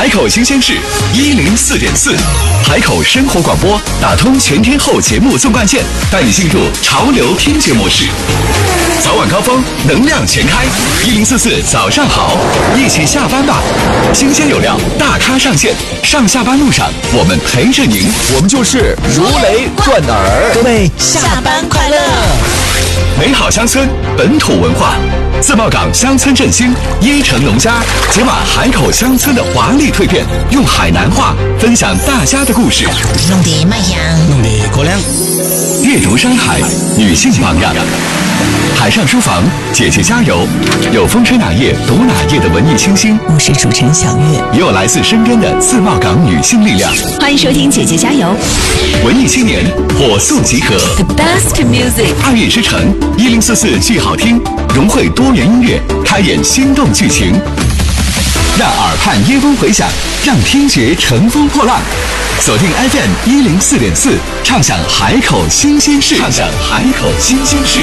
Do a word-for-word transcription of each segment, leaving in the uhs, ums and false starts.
海口新鲜事一零四点四，海口生活广播打通全天候节目纵贯线，带你进入潮流听觉模式。早晚高峰，能量全开，一零四四早上好，一起下班吧。新鲜有料，大咖上线，上下班路上我们陪着您，我们就是如雷贯耳。 各位下班快乐！ 美好乡村，本土文化。自贸港乡村振兴，一城农家解码海口乡村的华丽蜕变，用海南话分享大家的故事。 弄得卖香， 弄得过凉。 阅读山海，女性榜样。海上书房，姐姐加油！有风吹哪页读哪页的文艺清新， 我是主持人小月， 也有来自身边的自贸港女性力量。 欢迎收听姐姐加油！ 文艺青年火速集合 ，The best music， 二月之城一零四四剧好听，融汇多元音乐，开演心动剧情，让耳畔耶风回响，让听觉乘风破浪。锁定 F M 一零四点四，畅享海口新鲜事，畅享海口新鲜事。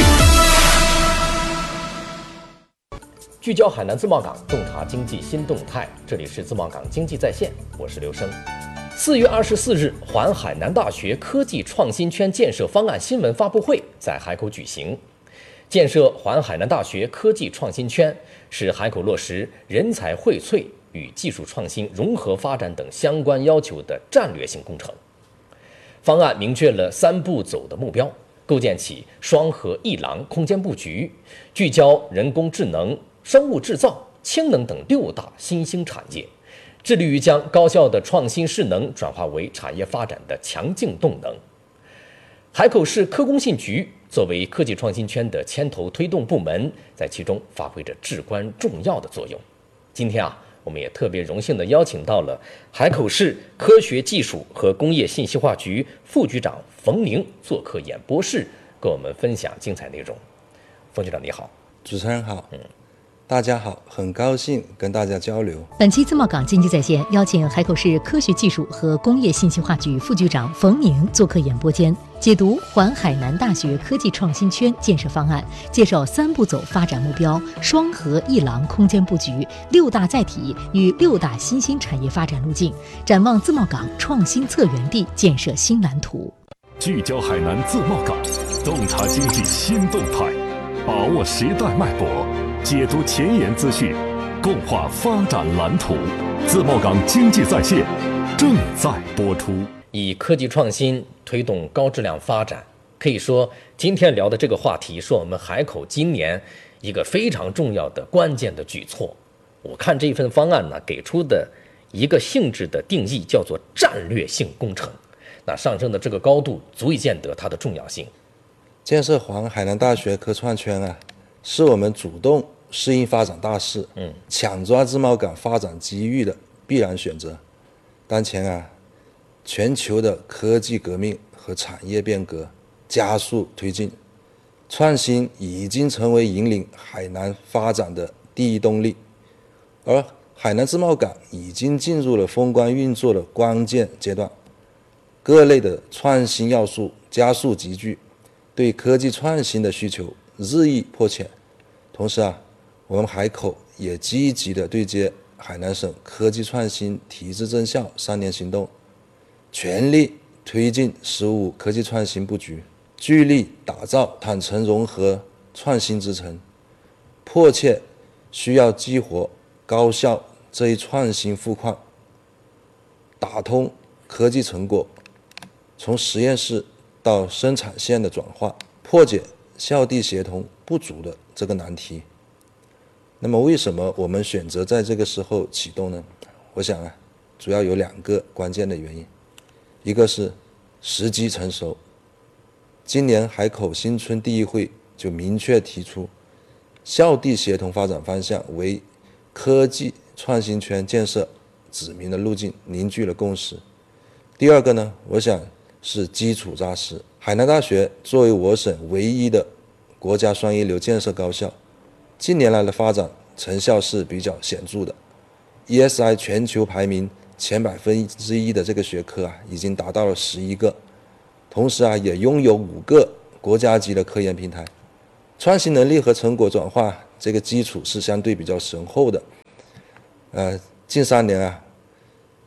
聚焦海南自贸港，洞察经济新动态。这里是自贸港经济在线，我是刘生。四月二十四日，环海南大学科技创新圈建设方案新闻发布会在海口举行。建设环海南大学科技创新圈是海口落实人才荟萃与技术创新融合发展等相关要求的战略性工程。方案明确了三步走的目标，构建起双核一廊空间布局，聚焦人工智能、生物制造、氢能等六大新兴产业，致力于将高效的创新势能转化为产业发展的强劲动能。海口市科工信局作为科技创新圈的牵头推动部门，在其中发挥着至关重要的作用。今天啊，我们也特别荣幸地邀请到了海口市科学技术和工业信息化局副局长冯宁做客演播室，跟我们分享精彩内容。冯局长你好。 主持人好。嗯。大家好，很高兴跟大家交流。 本期自贸港经济在线邀请海口市科学技术和工业信息化局副局长冯宁做客演播间，解读环海南大学科技创新圈建设方案，介绍三步走发展目标、双核一廊空间布局、六大载体与六大新兴产业发展路径，展望自贸港创新策源地建设新蓝图。 聚焦海南自贸港，洞察经济新动态，把握时代脉搏，解读前沿资讯，共话发展蓝图。自贸港经济在线正在播出。 以科技创新推动高质量发展，可以说今天聊的这个话题是我们海口今年一个非常重要的关键的举措。我看这份方案呢，给出的一个性质的定义叫做战略性工程，那上升的这个高度足以见得它的重要性。 建设环海南大学科创圈啊，是我们主动适应发展大势，嗯，抢抓自贸港发展机遇的必然选择。当前啊，全球的科技革命和产业变革加速推进，创新已经成为引领海南发展的第一动力，而海南自贸港已经进入了风光运作的关键阶段，各类的创新要素加速集聚，对科技创新的需求日益迫切。同时啊，我们海口也积极地对接海南省科技创新提质增效三年行动，全力推进十五科技创新布局，聚力打造坦诚融合创新之城，迫切需要激活高校这一创新富矿，打通科技成果从实验室到生产线的转化，破解校地协同不足的这个难题。那么为什么我们选择在这个时候启动呢？我想啊，主要有两个关键的原因。一个是时机成熟，今年海口新村第一会就明确提出校地协同发展方向为科技创新圈建设指明的路径，凝聚了共识。第二个呢，我想是基础扎实。海南大学作为我省唯一的国家双一流建设高校，近年来的发展成效是比较显著的。E S I 全球排名前百分之一的这个学科啊，已经达到了十一个，同时啊，也拥有五个国家级的科研平台，创新能力和成果转化这个基础是相对比较深厚的。呃，近三年啊，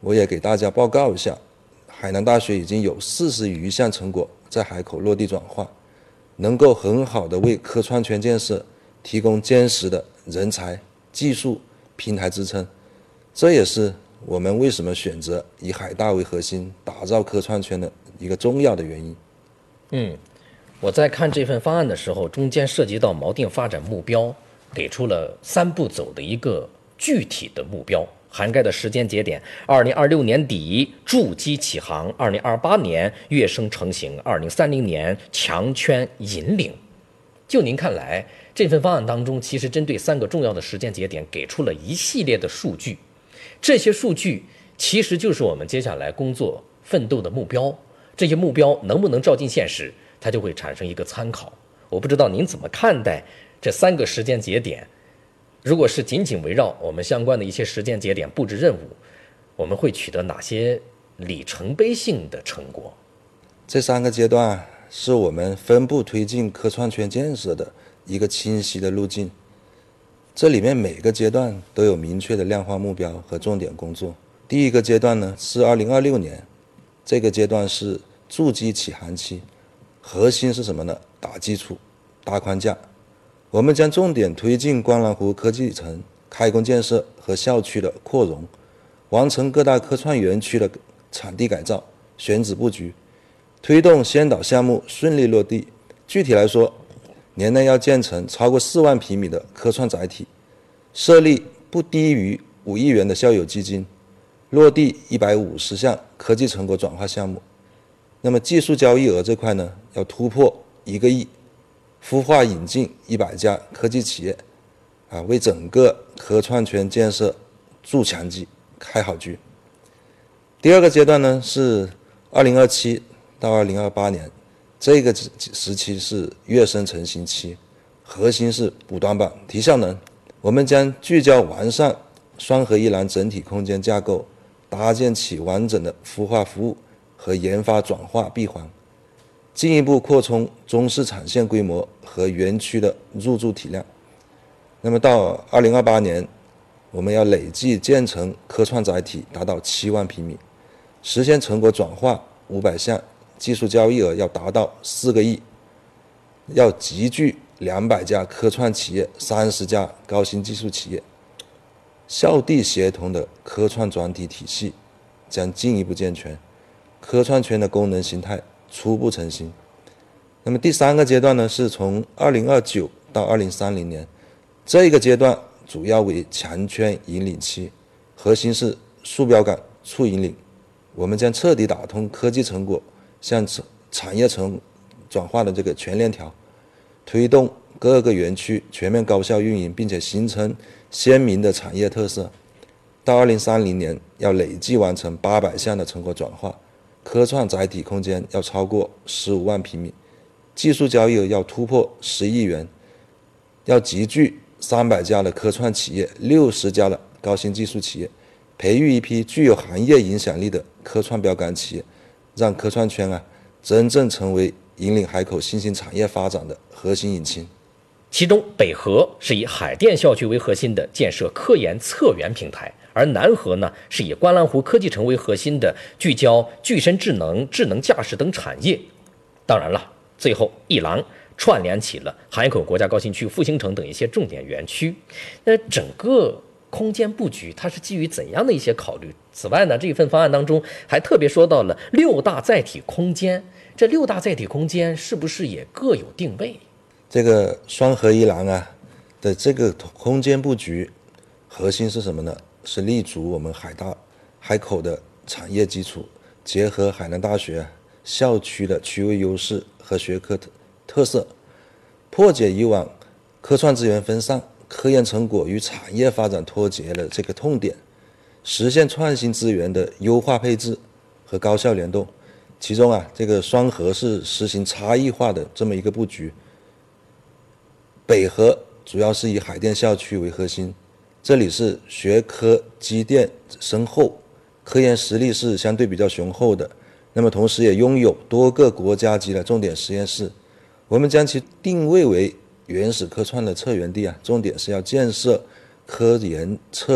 我也给大家报告一下，海南大学已经有四十余项成果在海口落地转化，能够很好的为科创圈建设提供坚实的人才、技术、平台支撑。这也是我们为什么选择以海大为核心打造科创圈的一个重要的原因。 嗯，我在看这份方案的时候，中间涉及到锚定发展目标，给出了三步走的一个具体的目标，涵盖的时间节点：二零二六年底筑基起航，二零二八年跃升成型，二零三零年强圈引领。就您看来，这份方案当中，其实针对三个重要的时间节点，给出了一系列的数据。这些数据其实就是我们接下来工作奋斗的目标。这些目标能不能照进现实，它就会产生一个参考。我不知道您怎么看待这三个时间节点？如果是紧紧围绕我们相关的一些时间节点布置任务，我们会取得哪些里程碑性的成果？ 这三个阶段是我们分步推进科创圈建设的一个清晰的路径。这里面每个阶段都有明确的量化目标和重点工作。第一个阶段呢是二零二六年，这个阶段是筑基起航期，核心是什么呢？打基础、搭框架。我们将重点推进观澜湖科技城开工建设和校区的扩容，完成各大科创园区的场地改造、选址布局，推动先导项目顺利落地。具体来说，年内要建成超过四万平米的科创载体，设立不低于五亿元的校友基金，落地一百五十项科技成果转化项目。那么技术交易额这块呢，要突破一个亿，孵化引进一百家科技企业，啊，为整个科创圈建设筑强基、开好局。第二个阶段呢是二零二七到二零二八年，这个时期是跃升成型期，核心是补短板、提效能。我们将聚焦完善双核一廊整体空间架构，搭建起完整的孵化服务和研发转化闭环，进一步扩充中市场线规模和园区的入驻体量。那么到二零二八年，我们要累计建成科创载体达到七万平米，实现成果转化五百项，技术交易额要达到四个亿，要集聚两百家科创企业、三十家高新技术企业，校地协同的科创专题体系将进一步健全，科创圈的功能形态初步成型。那么第三个阶段呢，是从二零二九到二零三零年，这个阶段主要为强圈引领期，核心是树标杆、促引领。我们将彻底打通科技成果向产业层转化的这个全链条，推动各个园区全面高效运营，并且形成鲜明的产业特色。到二零三零年，要累计完成八百项的成果转化，科创载体空间要超过十五万平米，技术交易额要突破十亿元，要集聚三百家的科创企业、六十家的高新技术企业，培育一批具有行业影响力的科创标杆企业，让科创圈啊真正成为引领海口新兴产业发展的核心引擎。 其中北河是以海淀校区为核心的建设科研策源平台，而南河呢是以观澜湖科技城为核心的聚焦具身智能、智能驾驶等产业。当然了，最后一廊串联起了海口国家高新区、复兴城等一些重点园区。那整个空间布局它是基于怎样的一些考虑？此外呢，这一份方案当中还特别说到了六大载体空间，这六大载体空间是不是也各有定位？ 这个双核一廊啊的这个空间布局核心是什么呢？是立足我们海大海口的产业基础，结合海南大学校区的区位优势和学科特色，破解以往科创资源分散、科研成果与产业发展脱节的这个痛点，实现创新资源的优化配置和高效联动。其中啊，这个双核是实行差异化的这么一个布局。北核主要是以海淀校区为核心，这里是学科积淀深厚，科研实力是相对比较雄厚的，那么同时也拥有多个国家级的重点实验室。我们将其定位为原始科创的策源地啊，重点是要建设科研策